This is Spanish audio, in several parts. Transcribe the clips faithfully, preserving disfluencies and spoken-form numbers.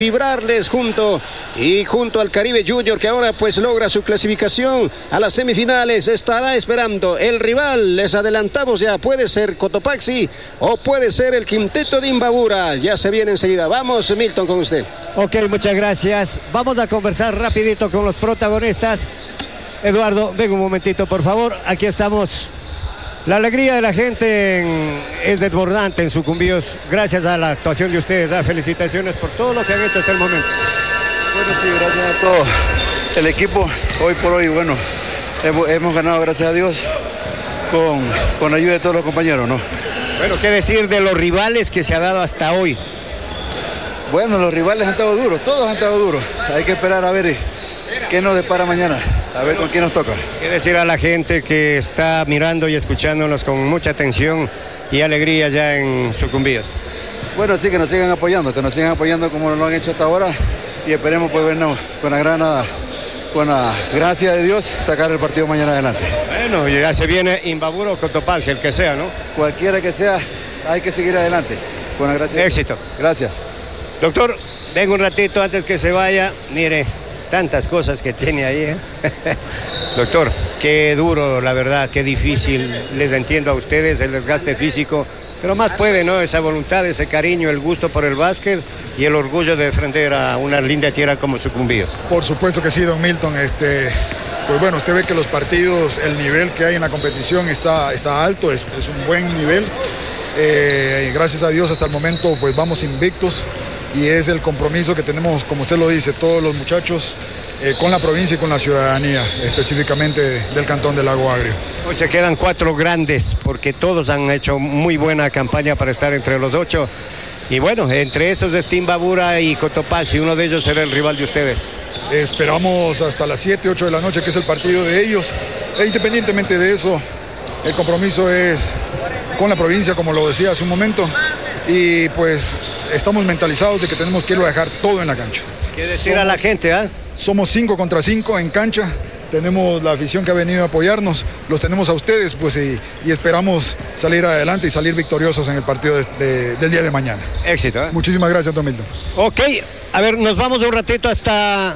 vibrarles junto y junto al Caribe Junior, que ahora pues logra su clasificación a las semifinales. Estará esperando el rival, les adelantamos ya, puede ser Cotopaxi o puede ser el quinteto de Imbabura. Ya se viene enseguida. Vamos, Milton, con usted. Ok, muchas gracias. Vamos a conversar rapidito con los protagonistas. Eduardo, ven un momentito, por favor. Aquí estamos. La alegría de la gente en, es desbordante en Sucumbíos, gracias a la actuación de ustedes. ¿eh? Felicitaciones por todo lo que han hecho hasta el momento. Bueno, sí, gracias a todo el equipo. Hoy por hoy, bueno, hemos, hemos ganado, gracias a Dios, con, con ayuda de todos los compañeros, ¿no? Bueno, ¿qué decir de los rivales que se ha dado hasta hoy? Bueno, los rivales han estado duros, todos han estado duros. Hay que esperar a ver qué nos depara mañana. A ver con quién nos toca. ¿Qué decir a la gente que está mirando y escuchándonos con mucha atención y alegría ya en Sucumbíos? Bueno, sí, que nos sigan apoyando, que nos sigan apoyando como lo han hecho hasta ahora y esperemos pues vernos con la gran, con la gracia de Dios, sacar el partido mañana adelante. Bueno, ya se viene Imbabura o Cotopaxi, el que sea, ¿no? Cualquiera que sea, hay que seguir adelante. Con la gracia. Éxito. Gracias. Doctor, venga un ratito antes que se vaya, mire. Tantas cosas que tiene ahí, ¿eh? Doctor, qué duro, la verdad, qué difícil. Les entiendo a ustedes el desgaste físico, pero más puede, ¿no? Esa voluntad, ese cariño, el gusto por el básquet y el orgullo de defender a una linda tierra como Sucumbíos. Por supuesto que sí, don Milton. Este, pues bueno, usted ve que los partidos, el nivel que hay en la competición está, está alto, es, es un buen nivel. Eh, y gracias a Dios hasta el momento pues vamos invictos. Y es el compromiso que tenemos, como usted lo dice, todos los muchachos eh, con la provincia y con la ciudadanía, específicamente del Cantón del Lago Agrio. Hoy se quedan cuatro grandes, porque todos han hecho muy buena campaña para estar entre los ocho. Y bueno, entre esos de Imbabura y Cotopaxi, uno de ellos será el rival de ustedes. Esperamos hasta las siete, ocho de la noche, que es el partido de ellos. E independientemente de eso, el compromiso es con la provincia, como lo decía hace un momento. Y pues estamos mentalizados de que tenemos que irlo a dejar todo en la cancha. ¿Qué decir somos, a la gente? ¿eh? Somos cinco contra cinco en cancha. Tenemos la afición que ha venido a apoyarnos. Los tenemos a ustedes, pues, y, y esperamos salir adelante y salir victoriosos en el partido de, de, del día de mañana. Éxito. ¿eh? Muchísimas gracias, don Milton. Ok, a ver, nos vamos un ratito hasta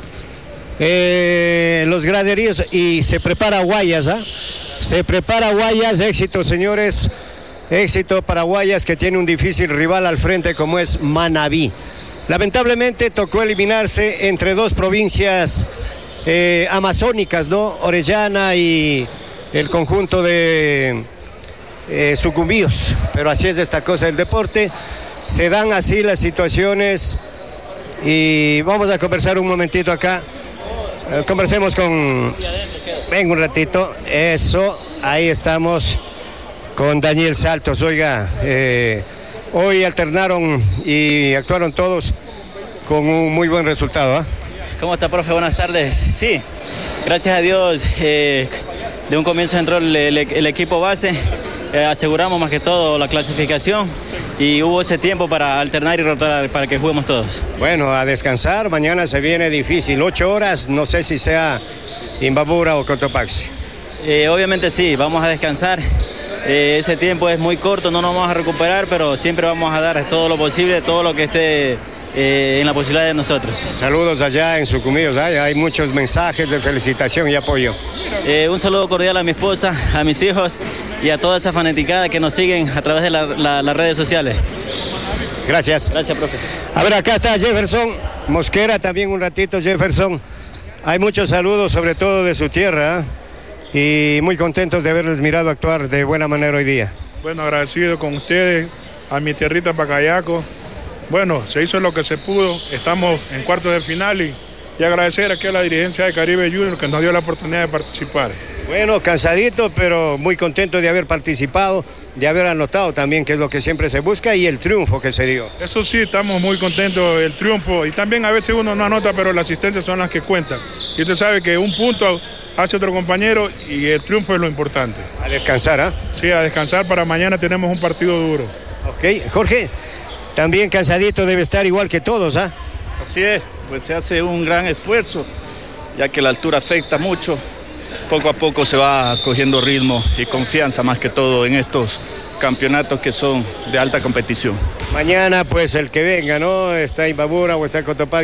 eh, los graderíos y se prepara Guayas, ¿ah? ¿eh? Se prepara Guayas, éxito, señores. Éxito para Guayas, que tiene un difícil rival al frente como es Manabí. Lamentablemente tocó eliminarse entre dos provincias eh, amazónicas, ¿no? Orellana y el conjunto de eh, Sucumbíos. Pero así es esta cosa del deporte. Se dan así las situaciones y vamos a conversar un momentito acá. Eh, conversemos con... Venga un ratito. Eso, ahí estamos. Con Daniel Saltos. Oiga, eh, hoy alternaron y actuaron todos con un muy buen resultado. ¿eh? ¿Cómo está, profe? Buenas tardes. Sí, gracias a Dios, eh, de un comienzo entró el, el, el equipo base, eh, aseguramos más que todo la clasificación y hubo ese tiempo para alternar y rotar para que juguemos todos. Bueno, a descansar, mañana se viene difícil, ocho horas, no sé si sea Imbabura o Cotopaxi. Eh, obviamente sí, vamos a descansar. Eh, ese tiempo es muy corto, no nos vamos a recuperar, pero siempre vamos a dar todo lo posible, todo lo que esté eh, en la posibilidad de nosotros. Saludos allá en Sucumbíos, ¿eh? Hay muchos mensajes de felicitación y apoyo. Eh, un saludo cordial a mi esposa, a mis hijos y a toda esa fanaticada que nos siguen a través de la, la, las redes sociales. Gracias. Gracias, profe. A ver, acá está Jefferson Mosquera, también un ratito, Jefferson. Hay muchos saludos, sobre todo de su tierra, ¿eh? Y muy contentos de haberles mirado actuar de buena manera hoy día. Bueno, agradecido con ustedes, a mi tierrita Pacayaco. Bueno, se hizo lo que se pudo, estamos en cuartos de final y, y agradecer aquí a la dirigencia de Caribe Junior que nos dio la oportunidad de participar. Bueno, cansadito, pero muy contento de haber participado, de haber anotado también, que es lo que siempre se busca, y el triunfo que se dio. Eso sí, estamos muy contentos del triunfo y también a veces uno no anota, pero las asistencias son las que cuentan. Y usted sabe que un punto hace otro compañero y el triunfo es lo importante. A descansar, ¿ah? ¿eh? Sí, a descansar. Para mañana tenemos un partido duro. Ok, Jorge, también cansadito debe estar igual que todos, ¿ah? ¿eh? Así es, pues se hace un gran esfuerzo, ya que la altura afecta mucho. Poco a poco se va cogiendo ritmo y confianza más que todo en estos campeonatos que son de alta competición. Mañana pues el que venga, ¿no? Está Imbabura o está Cotopaxi.